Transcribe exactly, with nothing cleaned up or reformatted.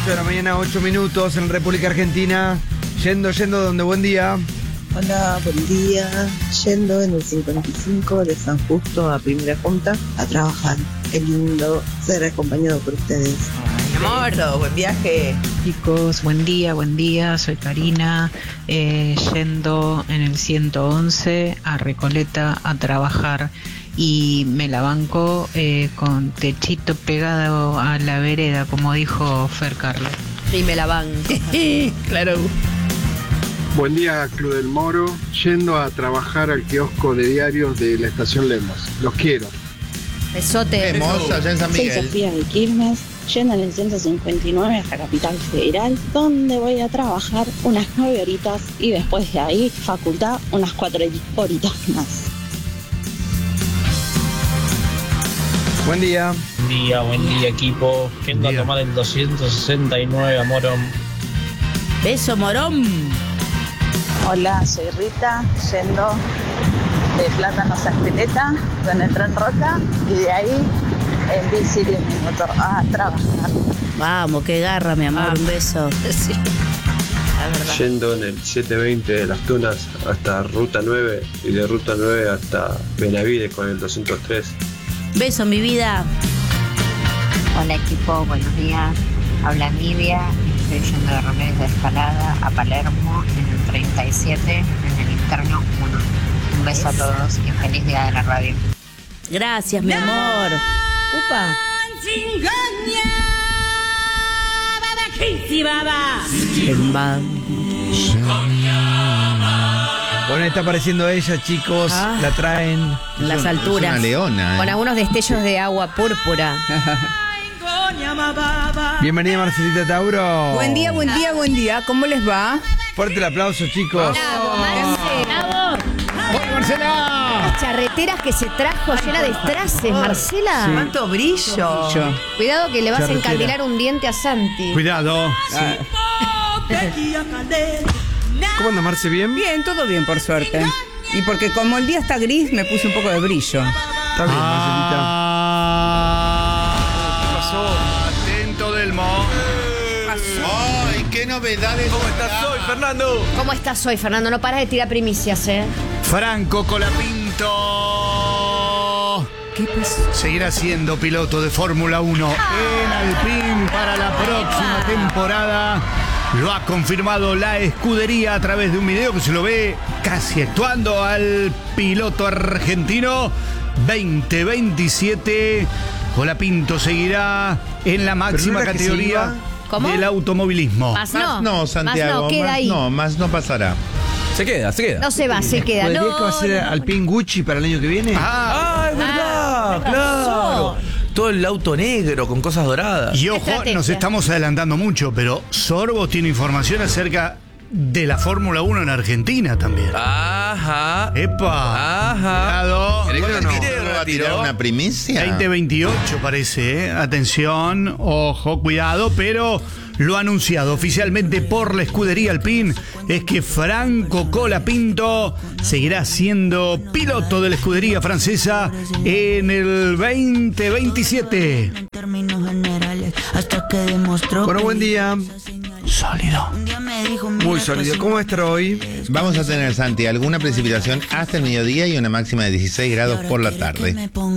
ocho de la mañana, ocho minutos en República Argentina. Yendo, yendo, donde buen día. Hola, buen día. Yendo en el cincuenta y cinco de San Justo a Primera Junta a trabajar. Qué lindo ser acompañado por ustedes. Mi amor, buen viaje. Chicos, buen día, buen día, soy Karina, eh, yendo en el ciento once a Recoleta a trabajar y me la banco eh, con techito pegado a la vereda, como dijo Fer Carlos. Y me la banco. Claro. Buen día, Club del Moro, yendo a trabajar al kiosco de diarios de la estación Lemos. Los quiero. Besote. Hermosa, allá en San Soy Miguel. Sofía de Quilmes, yendo en el ciento cincuenta y nueve hasta Capital Federal, donde voy a trabajar unas nueve horitas y después de ahí, facultad, unas cuatro horitas más. Buen día. Buen día, buen día equipo. Yendo Día. a tomar el doscientos sesenta y nueve a Morón. Beso, morón. Hola, soy Rita, yendo de Plátanos a Espineta con el tren Roca y de ahí en bici diez minutos a trabajar. Vamos, qué garra, mi amor. Un beso. Sí. La verdad. Yendo en el setecientos veinte de Las Tunas hasta Ruta nueve y de Ruta nueve hasta Benavides con el doscientos tres. Beso, mi vida. Hola equipo, buenos días. Habla Nidia, estoy yendo de Remedios de Escalada a Palermo en el treinta y siete, en el interno uno. Un beso a todos y feliz día de la radio. Gracias, mi amor. Upa. Bueno, está apareciendo ella, chicos. Ah. La traen. En las Es alturas. una leona, ¿eh? Con algunos destellos de agua púrpura. Bienvenida, Marcelita Tauro. Buen día, buen día, buen día. ¿Cómo les va? Fuerte el aplauso, chicos. Bravo, Marce. Bravo. ¡Hola, Marcela! Las charreteras que se trajo llena de strases, Marcela. ¿Cuánto brillo? Cuidado que le vas Charretera. a encandilar un diente a Santi. Cuidado. ¿Cómo anda, Marce? ¿Bien? Bien, todo bien, por suerte. Y porque como el día está gris, me puse un poco de brillo. Está bien, Marcelita. ¿Qué pasó? Atento del Mo. ¡Ay, qué novedades! ¿Cómo estás hoy, Fernando? ¿Cómo estás hoy, Fernando? No paras de tirar primicias, ¿eh? Franco Colapinto. ¿Qué pasó? Seguirá siendo piloto de Fórmula uno en Alpine para la próxima temporada. Lo ha confirmado la escudería a través de un video que se lo ve casi actuando al piloto argentino. veinte veintisiete. Colapinto seguirá en la máxima ¿Pero no era que se categoría iba? ¿Cómo? del automovilismo. Más no. no, Santiago. Más no, queda más ahí. no, más no pasará. Se queda, se queda. No se va, se queda. ¿Podría No, que va a ser no. Alpine Gucci para el año que viene? Ah, Ah, es verdad, ¿qué pasó? claro. Todo el auto negro con cosas doradas. y ojo, Estrategia. nos estamos adelantando mucho, pero Sorbo tiene información acerca de la Fórmula uno en Argentina también. Ajá. ¡Epa! Ajá. Cuidado. ¿Querés que lo Bueno, tire o no la tiro? primicia? veinte veintiocho parece, ¿eh? Atención, ojo, cuidado, pero lo anunciado oficialmente por la escudería Alpine es que Franco Colapinto seguirá siendo piloto de la escudería francesa en el veinte veintisiete. Bueno, buen día. Sólido. Muy sólido. ¿Cómo va a estar hoy? Vamos a tener, Santi, alguna precipitación hasta el mediodía y una máxima de dieciséis grados por la tarde.